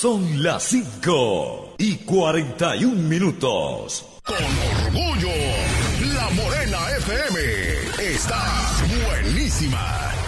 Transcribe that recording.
Son las 5:41. Con orgullo, La Morena FM está buenísima.